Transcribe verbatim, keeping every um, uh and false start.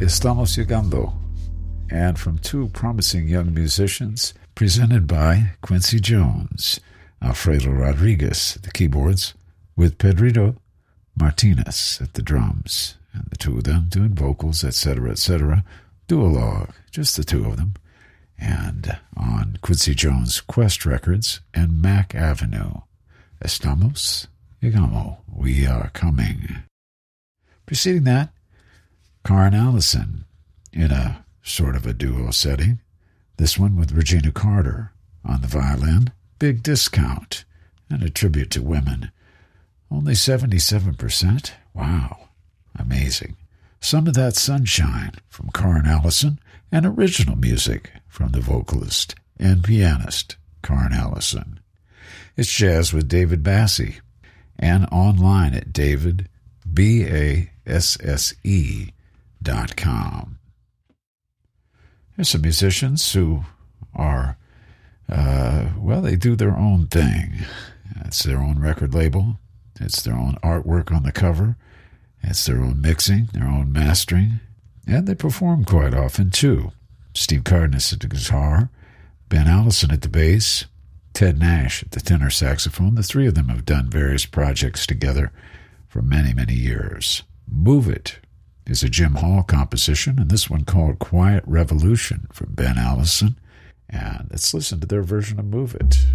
Estamos Llegando, and from two promising young musicians, presented by Quincy Jones, Alfredo Rodriguez at the keyboards, with Pedrito Martinez at the drums, and the two of them doing vocals, et cetera, et cetera. Duologue, just the two of them, and on Quincy Jones Quest Records and Mac Avenue. Estamos Llegando, we are coming. Preceding that, Karen Allison in a sort of a duo setting. This one with Regina Carter on the violin, Big Discount, and a tribute to women. Only seventy-seven percent? Wow, amazing. Some of That Sunshine from Karen Allison, and original music from the vocalist and pianist Karen Allison. It's jazz with David Basse, and online at david basse dot com. There's some musicians who are, uh, well, they do their own thing. It's their own record label. It's their own artwork on the cover. It's their own mixing, their own mastering. And they perform quite often, too. Steve Cardenas at the guitar, Ben Allison at the bass, Ted Nash at the tenor saxophone. The three of them have done various projects together for many, many years. Move It is a Jim Hall composition, and this one called Quiet Revolution from Ben Allison. And let's listen to their version of Move It.